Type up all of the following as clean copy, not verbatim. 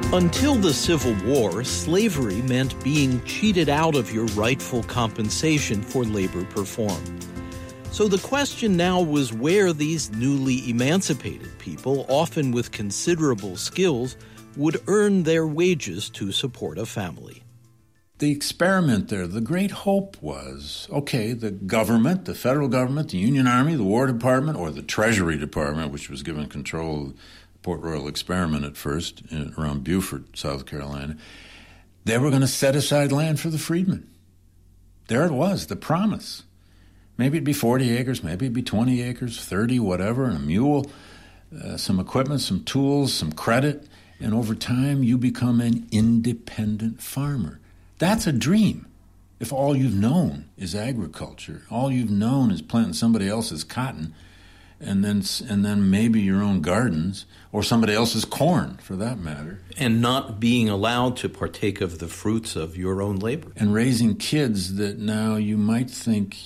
Until the Civil War, slavery meant being cheated out of your rightful compensation for labor performed. So the question now was where these newly emancipated people, often with considerable skills, would earn their wages to support a family. The experiment there, the great hope was, okay, the government, the federal government, the Union Army, the War Department, or the Treasury Department, which was given control of Port Royal experiment at first, around Beaufort, South Carolina, they were going to set aside land for the freedmen. There it was, the promise. Maybe it'd be 40 acres, maybe it'd be 20 acres, 30, whatever, and a mule, some equipment, some tools, some credit, and over time you become an independent farmer. That's a dream. If all you've known is agriculture, all you've known is planting somebody else's cotton, and then maybe your own gardens, or somebody else's corn, for that matter. And not being allowed to partake of the fruits of your own labor. And raising kids that now you might think,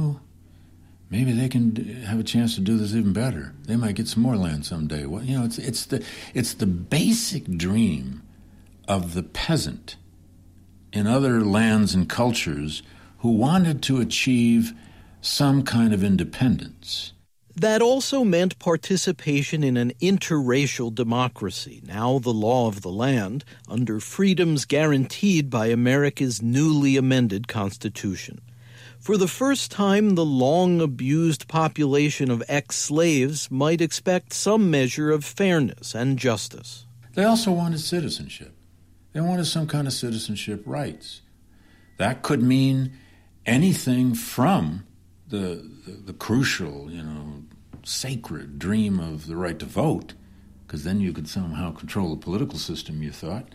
maybe they can have a chance to do this even better. They might get some more land someday. Well, it's the basic dream of the peasant in other lands and cultures who wanted to achieve some kind of independence. That also meant participation in an interracial democracy, now the law of the land, under freedoms guaranteed by America's newly amended Constitution. For the first time, the long-abused population of ex-slaves might expect some measure of fairness and justice. They also wanted citizenship. They wanted some kind of citizenship rights. That could mean anything from the crucial, sacred dream of the right to vote, because then you could somehow control the political system, you thought.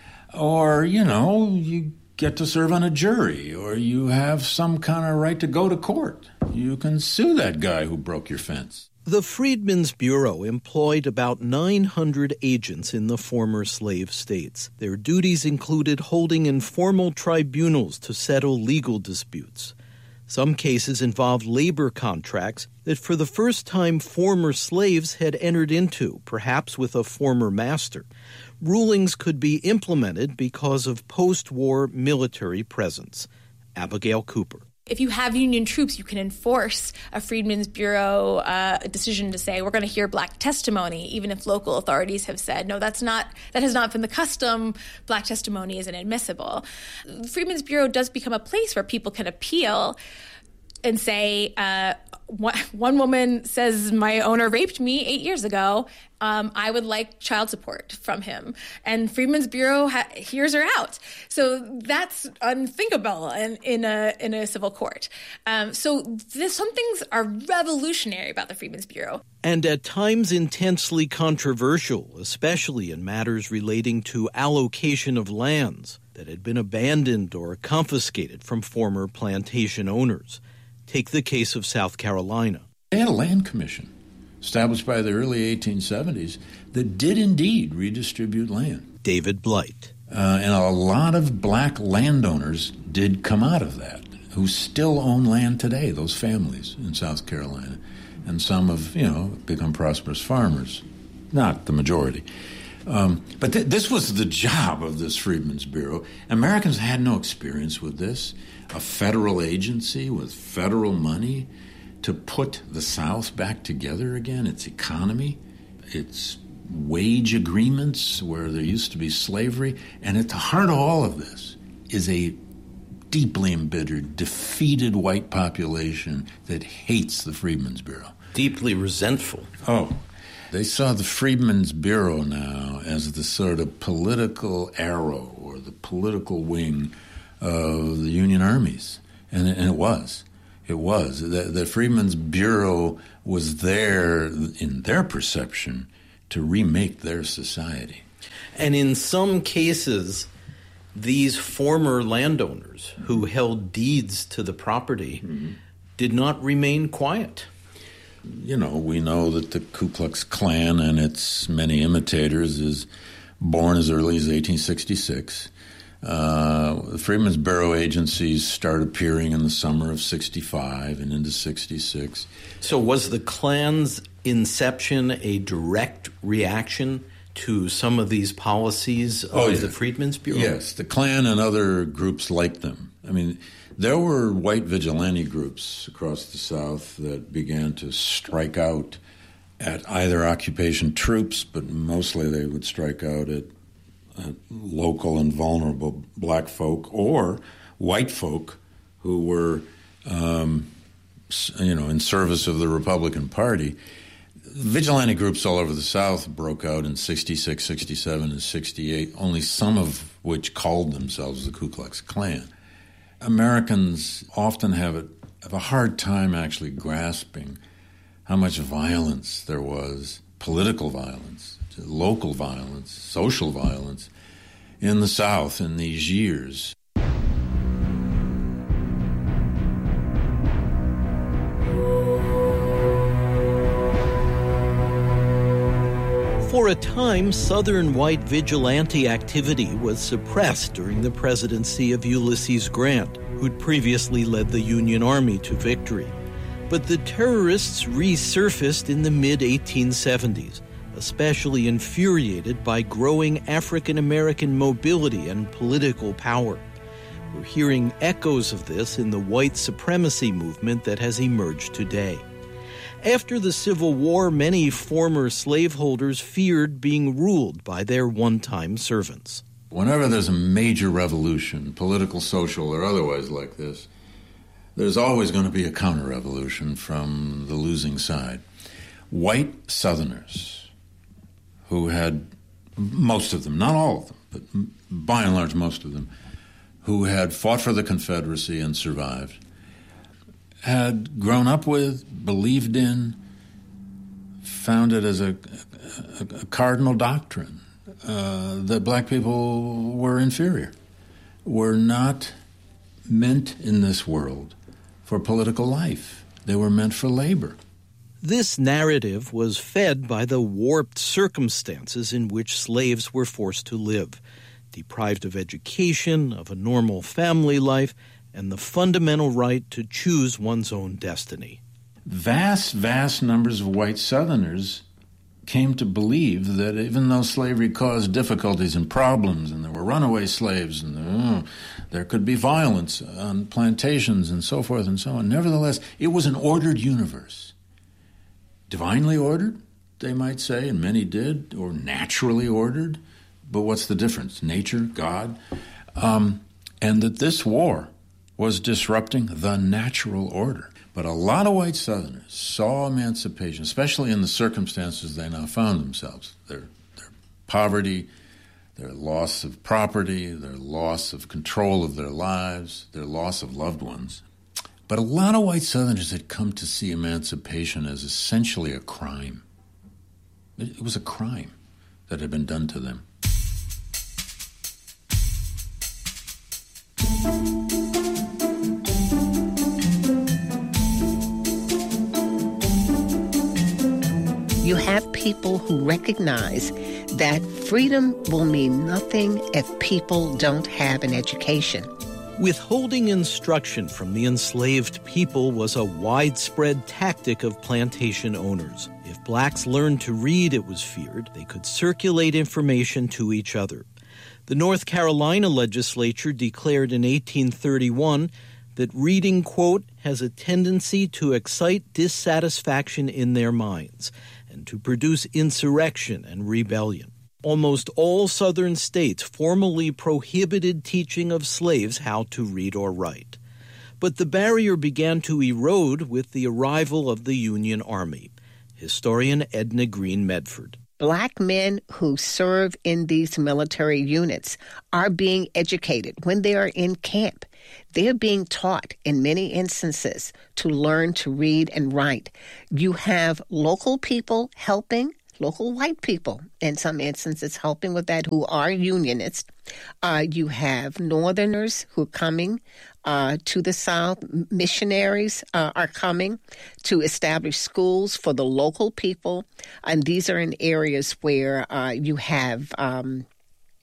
Or, you get to serve on a jury, or you have some kind of right to go to court. You can sue that guy who broke your fence. The Freedmen's Bureau employed about 900 agents in the former slave states. Their duties included holding informal tribunals to settle legal disputes. Some cases involved labor contracts that for the first time former slaves had entered into, perhaps with a former master. Rulings could be implemented because of post-war military presence. Abigail Cooper. If you have Union troops, you can enforce a Freedmen's Bureau decision to say, we're going to hear black testimony, even if local authorities have said, no, that has not been the custom. Black testimony isn't admissible. The Freedmen's Bureau does become a place where people can appeal and say, one woman says, my owner raped me 8 years ago. I would like child support from him. And Freedmen's Bureau hears her out. So that's unthinkable in a civil court. So some things are revolutionary about the Freedmen's Bureau. And at times intensely controversial, especially in matters relating to allocation of lands that had been abandoned or confiscated from former plantation owners. Take the case of South Carolina. They had a land commission established by the early 1870s that did indeed redistribute land. David Blight. And a lot of black landowners did come out of that, who still own land today, those families in South Carolina. And some have, become prosperous farmers. Not the majority. But this was the job of this Freedmen's Bureau. Americans had no experience with this. A federal agency with federal money to put the South back together again, its economy, its wage agreements where there used to be slavery. And at the heart of all of this is a deeply embittered, defeated white population that hates the Freedmen's Bureau. Deeply resentful. Oh, they saw the Freedmen's Bureau now as the sort of political arrow or the political wing of the Union armies. And it was. It was. The Freedmen's Bureau was there, in their perception, to remake their society. And in some cases, these former landowners who held deeds to the property did not remain quiet. We know that the Ku Klux Klan and its many imitators is born as early as 1866. The Freedmen's Bureau agencies start appearing in the summer of 65 and into 66. So was the Klan's inception a direct reaction to some of these policies of the Freedmen's Bureau? Yes, the Klan and other groups like them. I mean, there were white vigilante groups across the South that began to strike out at either occupation troops, but mostly they would strike out at local and vulnerable black folk or white folk who were, in service of the Republican Party. Vigilante groups all over the South broke out in 66, 67, and 68, only some of which called themselves the Ku Klux Klan. Americans often have a hard time actually grasping how much violence there was, political violence, local violence, social violence, in the South in these years. For a time, Southern white vigilante activity was suppressed during the presidency of Ulysses Grant, who'd previously led the Union Army to victory. But the terrorists resurfaced in the mid-1870s, especially infuriated by growing African-American mobility and political power. We're hearing echoes of this in the white supremacy movement that has emerged today. After the Civil War, many former slaveholders feared being ruled by their one-time servants. Whenever there's a major revolution, political, social, or otherwise like this, there's always going to be a counter-revolution from the losing side. White Southerners, who had, most of them, not all of them, but by and large most of them, who had fought for the Confederacy and survived, had grown up with, believed in, found it as a cardinal doctrine that black people were inferior, were not meant in this world for political life. They were meant for labor. This narrative was fed by the warped circumstances in which slaves were forced to live, deprived of education, of a normal family life, and the fundamental right to choose one's own destiny. Vast, vast numbers of white Southerners came to believe that even though slavery caused difficulties and problems, and there were runaway slaves, and there could be violence on plantations and so forth and so on, nevertheless, it was an ordered universe. Divinely ordered, they might say, and many did, or naturally ordered, but what's the difference? Nature, God? And that this war was disrupting the natural order. But a lot of white Southerners saw emancipation, especially in the circumstances they now found themselves, their poverty, their loss of property, their loss of control of their lives, their loss of loved ones. But a lot of white Southerners had come to see emancipation as essentially a crime. It was a crime that had been done to them. You have people who recognize that freedom will mean nothing if people don't have an education. Withholding instruction from the enslaved people was a widespread tactic of plantation owners. If blacks learned to read, it was feared, they could circulate information to each other. The North Carolina legislature declared in 1831 that reading, quote, has a tendency to excite dissatisfaction in their minds and to produce insurrection and rebellion. Almost all Southern states formally prohibited teaching of slaves how to read or write. But the barrier began to erode with the arrival of the Union Army. Historian Edna Green Medford. Black men who serve in these military units are being educated when they are in camp. They're being taught in many instances to learn to read and write. You have local people helping, local white people in some instances helping with that who are unionists. You have Northerners who are coming to the South. Missionaries are coming to establish schools for the local people. And these are in areas where you have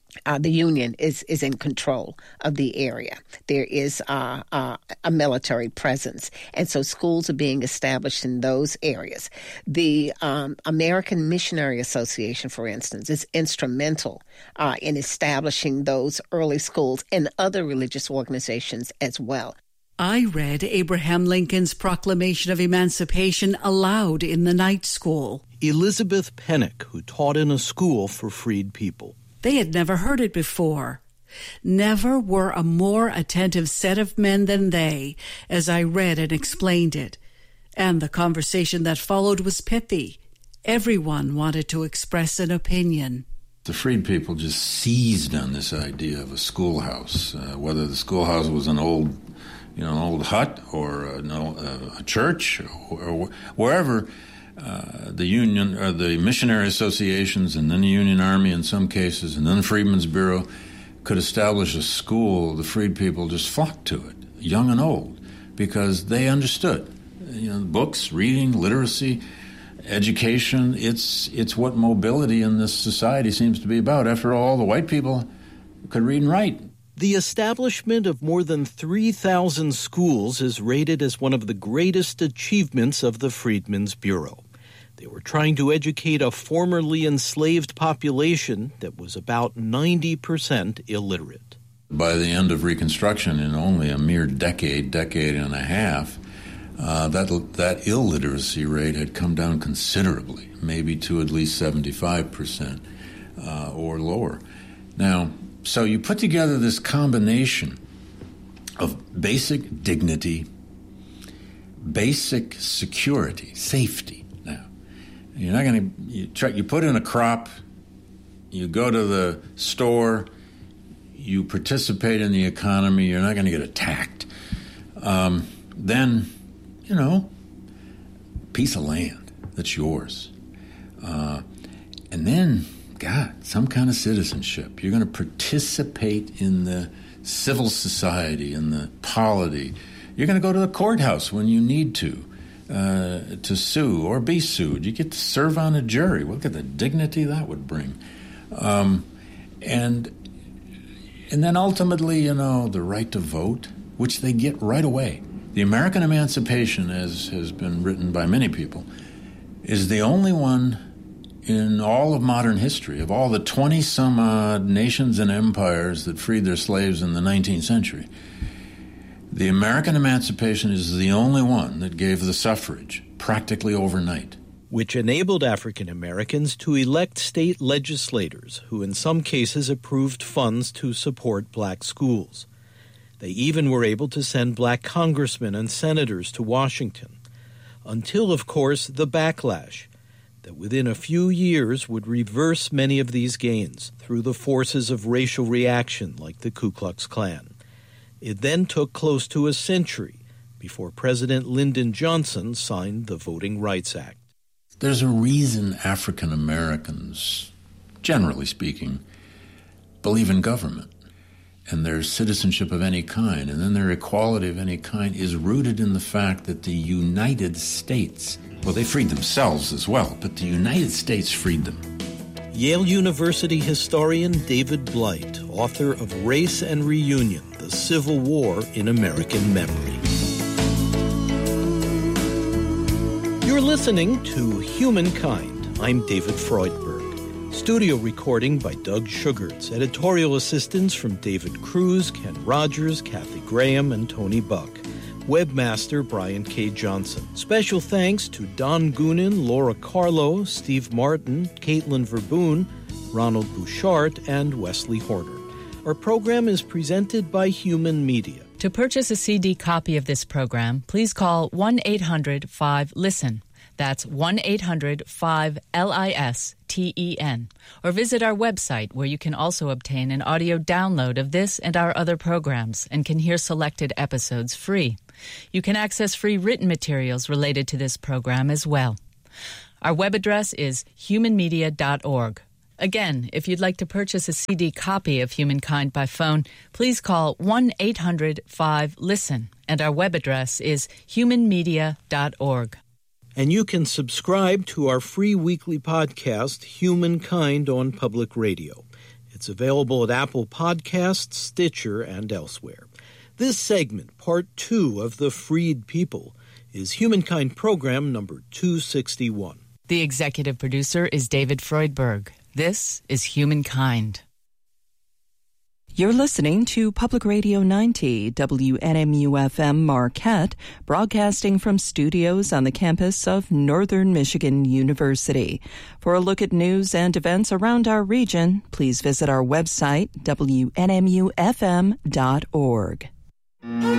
the Union is in control of the area. There is a military presence, and so schools are being established in those areas. The American Missionary Association, for instance, is instrumental in establishing those early schools, and other religious organizations as well. I read Abraham Lincoln's Proclamation of Emancipation aloud in the night school. Elizabeth Pennock, who taught in a school for freed people. They had never heard it before. Never were a more attentive set of men than they, as I read and explained it. And the conversation that followed was pithy. Everyone wanted to express an opinion. The freed people just seized on this idea of a schoolhouse, whether the schoolhouse was an old hut or a church or wherever. The Union, or the missionary associations, and then the Union Army in some cases, and then the Freedmen's Bureau could establish a school. The freed people just flocked to it, young and old, because they understood. Books, reading, literacy, education, it's what mobility in this society seems to be about. After all, the white people could read and write. The establishment of more than 3,000 schools is rated as one of the greatest achievements of the Freedmen's Bureau. They were trying to educate a formerly enslaved population that was about 90% illiterate. By the end of Reconstruction, in only a mere decade and a half, that illiteracy rate had come down considerably, maybe to at least 75% or lower. Now, so you put together this combination of basic dignity, basic security, safety. Now, you're not going to you put in a crop, you go to the store, you participate in the economy, you're not going to get attacked. Then, piece of land that's yours. And then, God, some kind of citizenship. You're going to participate in the civil society, in the polity. You're going to go to the courthouse when you need to sue or be sued. You get to serve on a jury. Look at the dignity that would bring. And then ultimately, the right to vote, which they get right away. The American Emancipation, as has been written by many people, is the only one in all of modern history, of all the 20-some-odd nations and empires that freed their slaves in the 19th century, the American Emancipation is the only one that gave the suffrage practically overnight. Which enabled African Americans to elect state legislators who in some cases approved funds to support black schools. They even were able to send black congressmen and senators to Washington. Until, of course, the backlash that within a few years would reverse many of these gains through the forces of racial reaction like the Ku Klux Klan. It then took close to a century before President Lyndon Johnson signed the Voting Rights Act. There's a reason African Americans, generally speaking, believe in government and their citizenship of any kind, and then their equality of any kind is rooted in the fact that the United States, well, they freed themselves as well, but the United States freed them. Yale University historian David Blight, author of Race and Reunion, The Civil War in American Memory. You're listening to Humankind. I'm David Freudberg. Studio recording by Doug Sugarts. Editorial assistance from David Cruz, Ken Rogers, Kathy Graham, and Tony Buck. Webmaster Brian K. Johnson. Special thanks to Don Goonan, Laura Carlo, Steve Martin, Caitlin Verboon, Ronald Bouchard, and Wesley Horner. Our program is presented by Human Media. To purchase a CD copy of this program, please call 1-800-5-LISTEN. That's 1-800-5-LISTEN. Or visit our website, where you can also obtain an audio download of this and our other programs and can hear selected episodes free. You can access free written materials related to this program as well. Our web address is humanmedia.org. Again, if you'd like to purchase a CD copy of Humankind by phone, please call 1-800-5-LISTEN, and our web address is humanmedia.org. And you can subscribe to our free weekly podcast, Humankind, on Public Radio. It's It's available at Apple Podcasts, Stitcher, and elsewhere. This segment, part 2 of The Freed People, is Humankind Program number 261. The executive producer is David Freudberg. This is Humankind. You're listening to Public Radio 90, WNMU-FM Marquette, broadcasting from studios on the campus of Northern Michigan University. For a look at news and events around our region, please visit our website, WNMUFM.org.